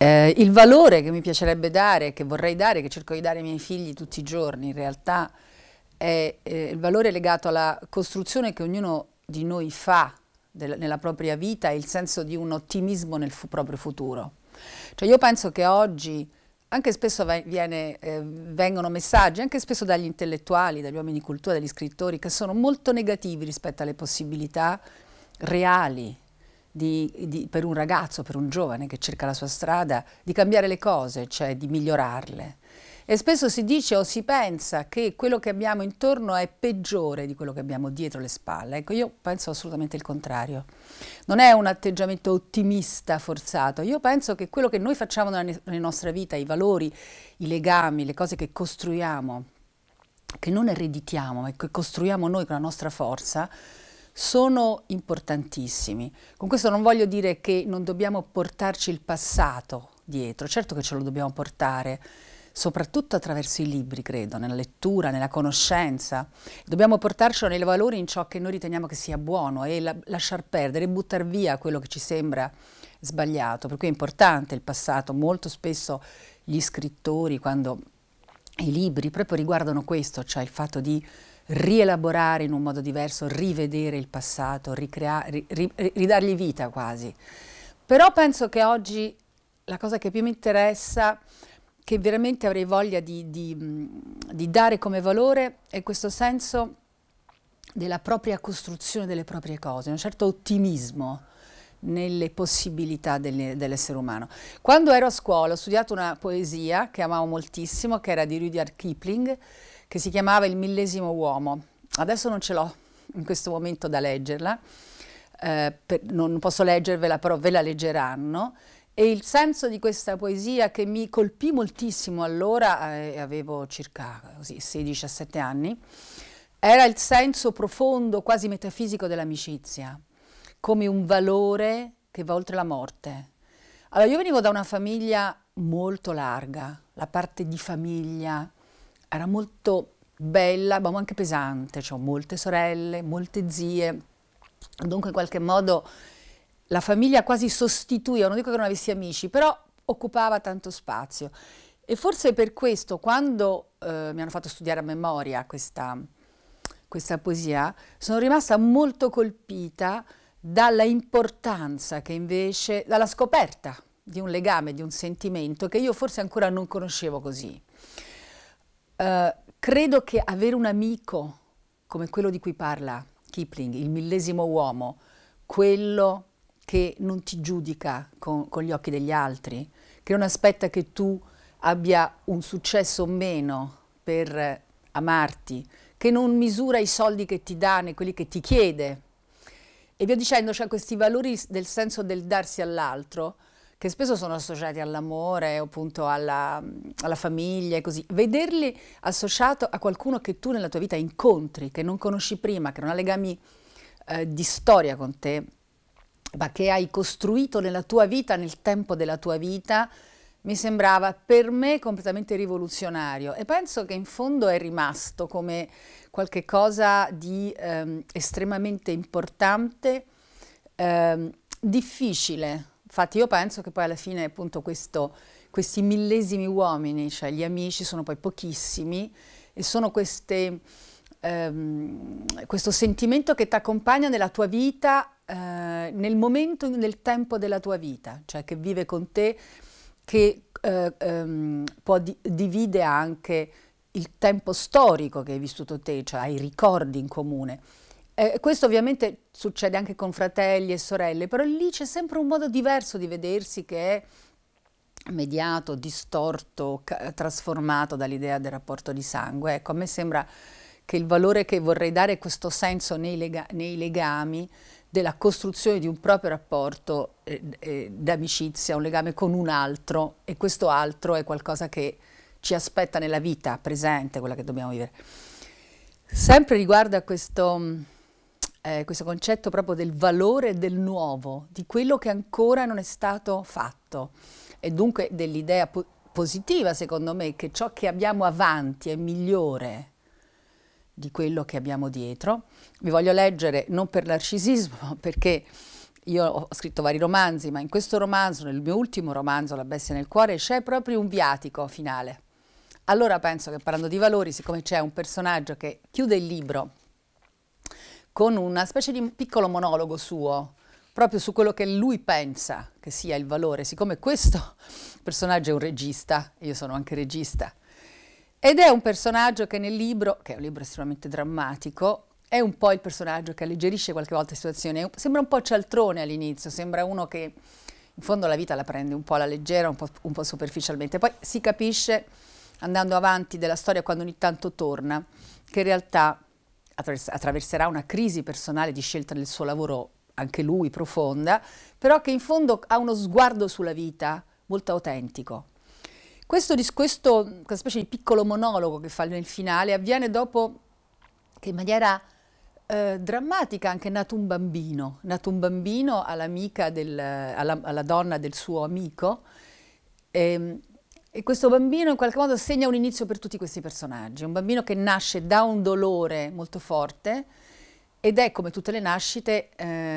Il valore che mi piacerebbe dare, che vorrei dare, che cerco di dare ai miei figli tutti i giorni, in realtà è il valore legato alla costruzione che ognuno di noi fa nella propria vita e il senso di un ottimismo nel proprio futuro. Cioè io penso che oggi anche spesso vengono messaggi, anche spesso dagli intellettuali, dagli uomini di cultura, dagli scrittori, che sono molto negativi rispetto alle possibilità reali per un ragazzo, per un giovane che cerca la sua strada, di cambiare le cose, cioè di migliorarle. E spesso si dice o si pensa che quello che abbiamo intorno è peggiore di quello che abbiamo dietro le spalle. Ecco, io penso assolutamente il contrario. Non è un atteggiamento ottimista forzato. Io penso che quello che noi facciamo nella nostra vita, i valori, i legami, le cose che costruiamo, che non ereditiamo, ma che costruiamo noi con la nostra forza, sono importantissimi. Con questo non voglio dire che non dobbiamo portarci il passato dietro, certo che ce lo dobbiamo portare, soprattutto attraverso i libri, credo, nella lettura, nella conoscenza. Dobbiamo portarcelo nei valori in ciò che noi riteniamo che sia buono e lasciar perdere, buttare via quello che ci sembra sbagliato. Per cui è importante il passato. Molto spesso gli scrittori, quando i libri proprio riguardano questo, cioè il fatto di rielaborare in un modo diverso, rivedere il passato, ridargli vita quasi. Però penso che oggi la cosa che più mi interessa, che veramente avrei voglia di dare come valore, è questo senso della propria costruzione delle proprie cose, un certo ottimismo nelle possibilità dell'essere umano. Quando ero a scuola ho studiato una poesia che amavo moltissimo, che era di Rudyard Kipling, che si chiamava Il millesimo uomo. Adesso non ce l'ho in questo momento da leggerla, non posso leggervela, però ve la leggeranno. E il senso di questa poesia che mi colpì moltissimo allora, avevo circa 16-17 anni, era il senso profondo, quasi metafisico dell'amicizia, come un valore che va oltre la morte. Allora, io venivo da una famiglia molto larga, la parte di famiglia era molto bella, ma anche pesante, cioè molte sorelle, molte zie, dunque in qualche modo la famiglia quasi sostituiva, non dico che non avessi amici, però occupava tanto spazio. E forse per questo, quando mi hanno fatto studiare a memoria questa poesia, sono rimasta molto colpita dalla importanza che invece, dalla scoperta di un legame, di un sentimento che io forse ancora non conoscevo così. Credo che avere un amico come quello di cui parla Kipling, il millesimo uomo, quello che non ti giudica con gli occhi degli altri, che non aspetta che tu abbia un successo o meno per amarti, che non misura i soldi che ti dà né quelli che ti chiede, e via dicendo, cioè questi valori del senso del darsi all'altro, che spesso sono associati all'amore o appunto alla famiglia e così, vederli associato a qualcuno che tu nella tua vita incontri, che non conosci prima, che non ha legami di storia con te, ma che hai costruito nella tua vita, nel tempo della tua vita, mi sembrava per me completamente rivoluzionario e penso che in fondo è rimasto come qualche cosa di estremamente importante, difficile. Infatti io penso che poi alla fine appunto questi millesimi uomini, cioè gli amici, sono poi pochissimi e sono questo sentimento che ti accompagna nella tua vita, nel momento, nel tempo della tua vita, cioè che vive con te, che divide anche il tempo storico che hai vissuto te, cioè hai ricordi in comune. Questo ovviamente succede anche con fratelli e sorelle, però lì c'è sempre un modo diverso di vedersi che è mediato, distorto, trasformato dall'idea del rapporto di sangue. Ecco, a me sembra che il valore che vorrei dare è questo senso nei legami, della costruzione di un proprio rapporto d'amicizia, un legame con un altro, e questo altro è qualcosa che ci aspetta nella vita presente, quella che dobbiamo vivere. Sempre riguardo a questo concetto proprio del valore del nuovo, di quello che ancora non è stato fatto, e dunque dell'idea positiva, secondo me, che ciò che abbiamo avanti è migliore di quello che abbiamo dietro. Vi voglio leggere, non per narcisismo, ma perché io ho scritto vari romanzi, ma in questo romanzo, nel mio ultimo romanzo, La bestia nel cuore, c'è proprio un viatico finale. Allora penso che parlando di valori, siccome c'è un personaggio che chiude il libro con una specie di piccolo monologo suo, proprio su quello che lui pensa che sia il valore, siccome questo personaggio è un regista, io sono anche regista, ed è un personaggio che nel libro, che è un libro estremamente drammatico, è un po' il personaggio che alleggerisce qualche volta le situazioni, sembra un po' cialtrone all'inizio, sembra uno che in fondo la vita la prende un po' alla leggera, un po' superficialmente, poi si capisce andando avanti della storia quando ogni tanto torna, che in realtà attraverserà una crisi personale di scelta del suo lavoro, anche lui profonda, però che in fondo ha uno sguardo sulla vita molto autentico. Questa specie di piccolo monologo che fa nel finale avviene dopo che in maniera drammatica anche è nato un bambino all'amica alla donna del suo amico, e questo bambino in qualche modo segna un inizio per tutti questi personaggi, un bambino che nasce da un dolore molto forte ed è come tutte le nascite,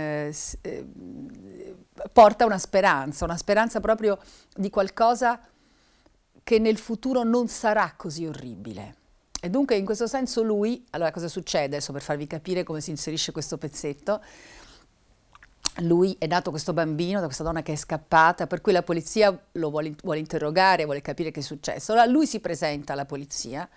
porta una speranza proprio di qualcosa che nel futuro non sarà così orribile. E dunque in questo senso lui, allora cosa succede adesso per farvi capire come si inserisce questo pezzetto? Lui è nato questo bambino da questa donna che è scappata, per cui la polizia lo vuole interrogare, vuole capire che è successo. Allora lui si presenta alla polizia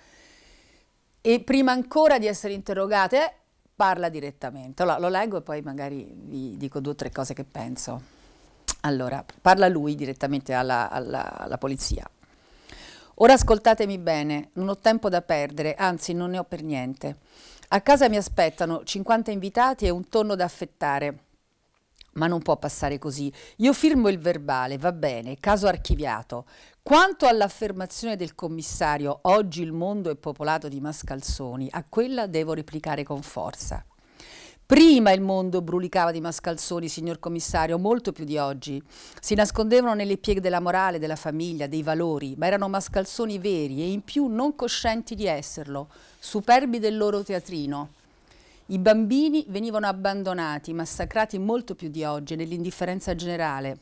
e prima ancora di essere interrogato parla direttamente. Allora lo leggo e poi magari vi dico 2 o 3 cose che penso. Allora, parla lui direttamente alla polizia. Ora ascoltatemi bene, non ho tempo da perdere, anzi non ne ho per niente. A casa mi aspettano 50 invitati e un tonno da affettare. Ma non può passare così. Io firmo il verbale, va bene, caso archiviato. Quanto all'affermazione del commissario, oggi il mondo è popolato di mascalzoni, a quella devo replicare con forza. Prima il mondo brulicava di mascalzoni, signor commissario, molto più di oggi. Si nascondevano nelle pieghe della morale, della famiglia, dei valori, ma erano mascalzoni veri e in più non coscienti di esserlo, superbi del loro teatrino. I bambini venivano abbandonati, massacrati molto più di oggi, nell'indifferenza generale.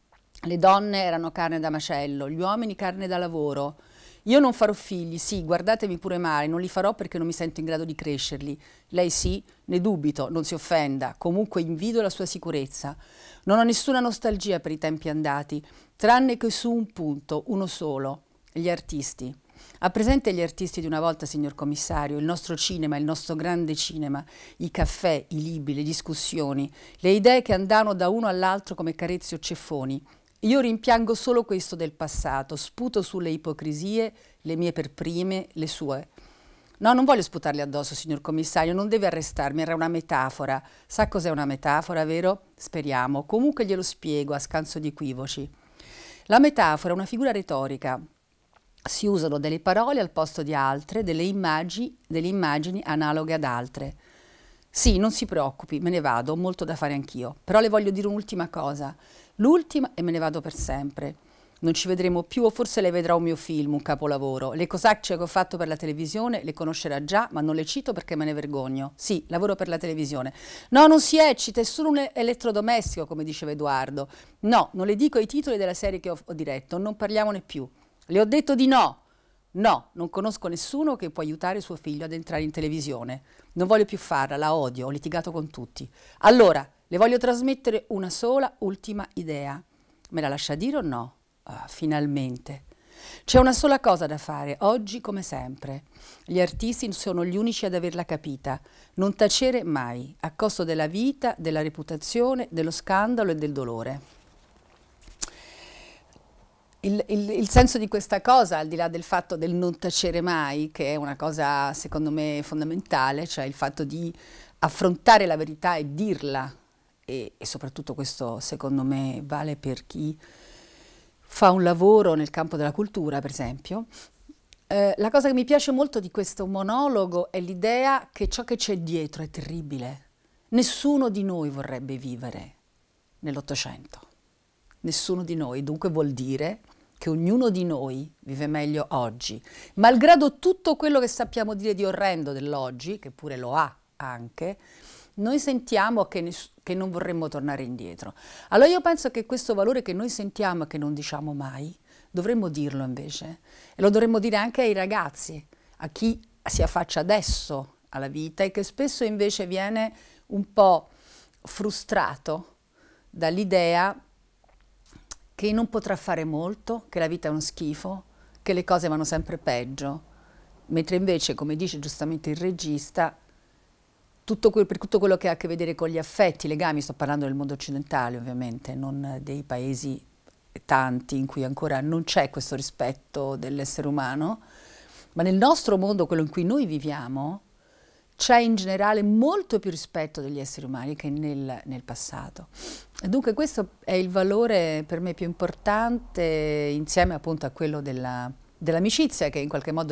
Le donne erano carne da macello, gli uomini carne da lavoro. Io non farò figli, sì, guardatemi pure male, non li farò perché non mi sento in grado di crescerli. Lei sì, ne dubito, non si offenda, comunque invidio la sua sicurezza. Non ho nessuna nostalgia per i tempi andati, tranne che su un punto, uno solo, gli artisti. Ha presente gli artisti di una volta, signor commissario, il nostro cinema, il nostro grande cinema, i caffè, i libri, le discussioni, le idee che andavano da uno all'altro come carezzi o ceffoni. Io rimpiango solo questo del passato, sputo sulle ipocrisie, le mie per prime, le sue. No, non voglio sputarle addosso, signor commissario, non deve arrestarmi, era una metafora. Sa cos'è una metafora, vero? Speriamo. Comunque glielo spiego a scanso di equivoci. La metafora è una figura retorica. Si usano delle parole al posto di altre, delle immagini analoghe ad altre. Sì, non si preoccupi, me ne vado, ho molto da fare anch'io. Però le voglio dire un'ultima cosa. L'ultima e me ne vado per sempre. Non ci vedremo più o forse lei vedrà un mio film, un capolavoro. Le cosacce che ho fatto per la televisione le conoscerà già, ma non le cito perché me ne vergogno. Sì, lavoro per la televisione. No, non si eccita, è solo un elettrodomestico, come diceva Edoardo. No, non le dico i titoli della serie che ho diretto, non parliamone più. Le ho detto di no. No, non conosco nessuno che può aiutare suo figlio ad entrare in televisione. Non voglio più farla, la odio, ho litigato con tutti. Allora, le voglio trasmettere una sola ultima idea. Me la lascia dire o no? Ah, finalmente. C'è una sola cosa da fare, oggi come sempre. Gli artisti sono gli unici ad averla capita. Non tacere mai, a costo della vita, della reputazione, dello scandalo e del dolore. Il senso di questa cosa, al di là del fatto del non tacere mai, che è una cosa secondo me fondamentale, cioè il fatto di affrontare la verità e dirla, e soprattutto questo secondo me vale per chi fa un lavoro nel campo della cultura, per esempio. La cosa che mi piace molto di questo monologo è l'idea che ciò che c'è dietro è terribile. Nessuno di noi vorrebbe vivere nell'Ottocento. Nessuno di noi, dunque vuol dire che ognuno di noi vive meglio oggi, malgrado tutto quello che sappiamo dire di orrendo dell'oggi, che pure lo ha anche, noi sentiamo che non vorremmo tornare indietro. Allora io penso che questo valore che noi sentiamo e che non diciamo mai, dovremmo dirlo invece. E lo dovremmo dire anche ai ragazzi, a chi si affaccia adesso alla vita e che spesso invece viene un po' frustrato dall'idea che non potrà fare molto, che la vita è uno schifo, che le cose vanno sempre peggio, mentre invece, come dice giustamente il regista, per tutto quello che ha a che vedere con gli affetti, i legami, sto parlando del mondo occidentale ovviamente, non dei paesi tanti in cui ancora non c'è questo rispetto dell'essere umano, ma nel nostro mondo, quello in cui noi viviamo, c'è in generale molto più rispetto degli esseri umani che nel passato. E dunque questo è il valore per me più importante, insieme appunto a quello dell'amicizia, che in qualche modo